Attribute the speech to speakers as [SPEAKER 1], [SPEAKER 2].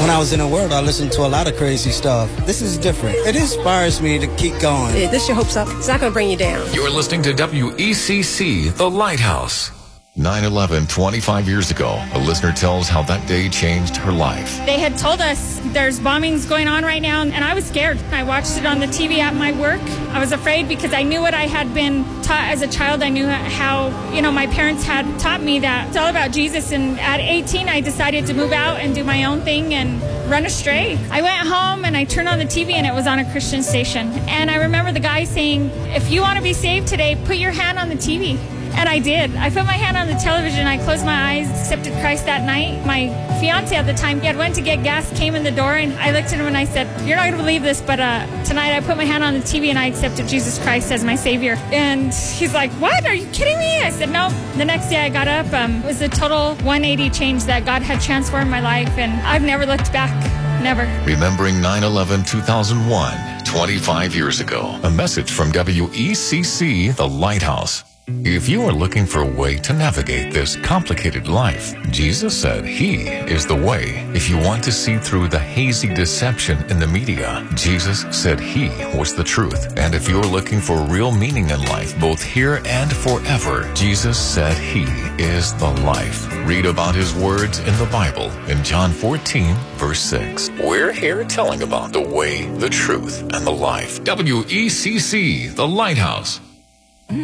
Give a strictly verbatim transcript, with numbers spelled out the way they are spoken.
[SPEAKER 1] When I was in the world, I listened to a lot of crazy stuff. This is different. It inspires me to keep going.
[SPEAKER 2] This your hopes up. It's not going to bring you down.
[SPEAKER 3] You're listening to W E C C, The Lighthouse.
[SPEAKER 4] nine eleven, twenty-five years ago, a listener tells how that day changed her life.
[SPEAKER 5] They had told us there's bombings going on right now, and I was scared. I watched it on the T V at my work. I was afraid because I knew what I had been taught as a child. I knew how, you know, my parents had taught me that it's all about Jesus. And at eighteen, I decided to move out and do my own thing and run astray. I went home and I turned on the T V and it was on a Christian station. And I remember the guy saying, if you want to be saved today, put your hand on the T V. And I did. I put my hand on the television. I closed my eyes, accepted Christ that night. My fiance at the time, he had went to get gas, came in the door, and I looked at him and I said, you're not going to believe this, but uh, tonight I put my hand on the T V and I accepted Jesus Christ as my Savior. And he's like, what? Are you kidding me? I said, no. The next day I got up. Um, it was a total one eighty change that God had transformed my life, and I've never looked back. Never.
[SPEAKER 4] Remembering nine eleven, two thousand one, twenty-five years ago. A message from W E C C, The Lighthouse. If you are looking for a way to navigate this complicated life, Jesus said He is the way. If you want to see through the hazy deception in the media, Jesus said He was the truth. And if you're looking for real meaning in life, both here and forever, Jesus said He is the life. Read about His words in the Bible in John fourteen, verse six. We're here telling about the way, the truth, and the life.
[SPEAKER 3] W E C C, The Lighthouse.